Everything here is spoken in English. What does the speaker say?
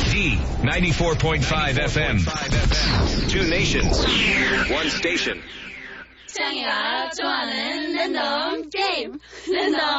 94.5 FM. Two nations, one station. 창이가 좋아하는 랜덤 게임. 랜덤